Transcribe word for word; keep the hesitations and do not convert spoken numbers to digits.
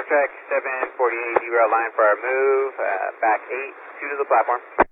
track seven forty-eight, derail line for our move, uh, back eight, two to the platform.